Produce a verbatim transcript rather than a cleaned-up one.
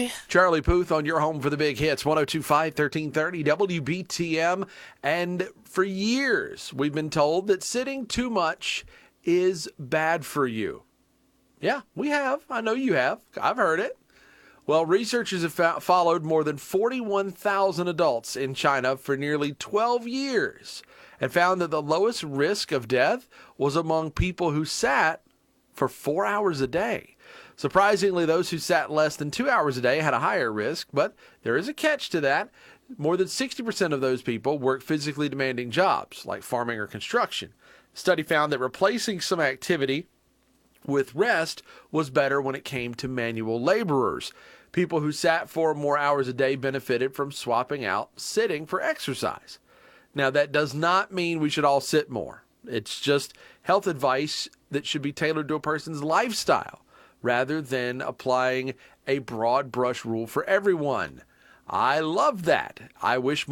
Charlie. Charlie Puth on your home for the big hits, one oh two point five, thirteen thirty W B T M. And for years, we've been told that sitting too much is bad for you. Yeah, we have. I know you have. I've heard it. Well, researchers have fo- followed more than forty-one thousand adults in China for nearly twelve years and found that the lowest risk of death was among people who sat for four hours a day. Surprisingly, those who sat less than two hours a day had a higher risk, but there is a catch to that. More than sixty percent of those people work physically demanding jobs, like farming or construction. The study found that replacing some activity with rest was better when it came to manual laborers. People who sat four or more hours a day benefited from swapping out sitting for exercise. Now, that does not mean we should all sit more. It's just health advice that should be tailored to a person's lifestyle rather than applying a broad brush rule for everyone. I love that. I wish